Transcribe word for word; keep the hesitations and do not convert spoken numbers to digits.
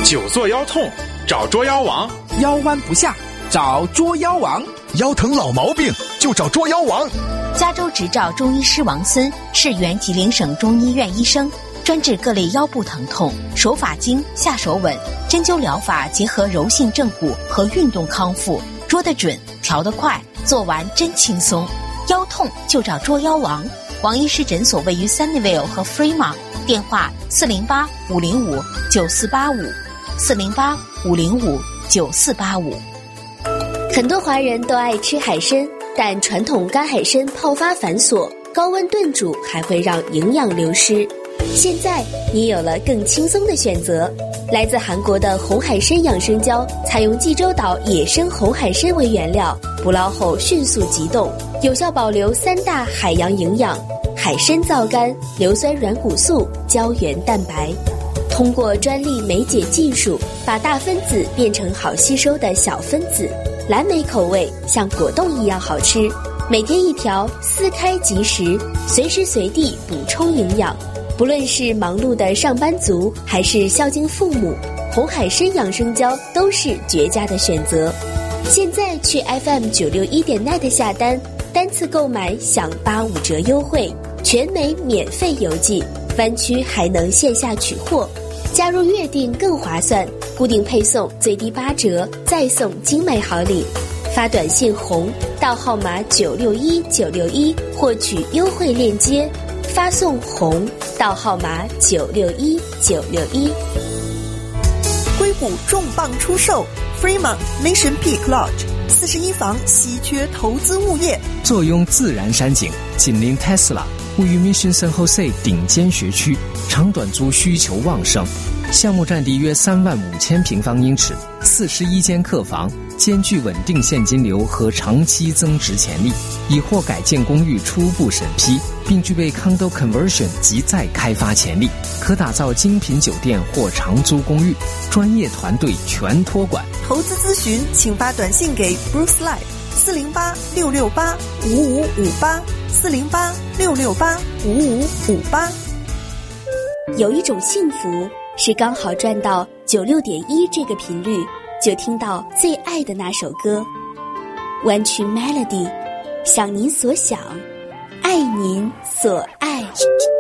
久坐腰痛，找捉妖王； 腰弯不下，找捉妖王； 腰疼老毛病，就找捉妖王。 加州执照中医师王森是原吉林省中医院医生，专治各类腰部疼痛，手法精，下手稳，针灸疗法结合柔性正骨和运动康复，捉得准，调得快，做完真轻松。腰痛就找捉妖王。王医师诊所位于 Sunnyvale 和 Fremont， 电话四零八五零五九四八五，四零八五零五九四八五。 很多华人都爱吃海参，但传统干海参泡发繁琐，高温炖煮还会让营养流失。现在你有了更轻松的选择，来自韩国的红海参养生胶，采用济州岛野生红海参为原料，捕捞后迅速急冻，有效保留三大海洋营养：海参皂苷、硫酸软骨素、胶原蛋白。通过专利酶解技术，把大分子变成好吸收的小分子，蓝莓口味像果冻一样好吃。每天一条，撕开即食，随时随地补充营养。不论是忙碌的上班族，还是孝敬父母，红海参养生胶都是绝佳的选择。现在去 F M 九六一点 net 下单，单次购买享八五折优惠，全美免费邮寄，湾区还能线下取货。加入月订更划算，固定配送最低八折，再送精美好礼。发短信红到号码九六一九六一获取优惠链接，发送红到号码九六一九六一。 硅谷重磅出售 Fremont Mission Peak Lodge 四十一房稀缺投资物业， 坐拥自然山景，紧邻 Tesla， 位于 Mission San Jose 顶尖学区，长短租需求旺盛。项目占地约三万五千平方英尺，四十一间客房，兼具稳定现金流和长期增值潜力，已获改建公寓初步审批，并具备 condo conversion 及再开发潜力，可打造精品酒店或长租公寓，专业团队全托管。 投资咨询请发短信给 Bruce Lai 四零八六六八五五五八 四零八六六八五五五八。 有一种幸福是刚好转到九六点一这个频率，就听到最爱的那首歌。湾区 Melody， 想您所想，爱您所爱。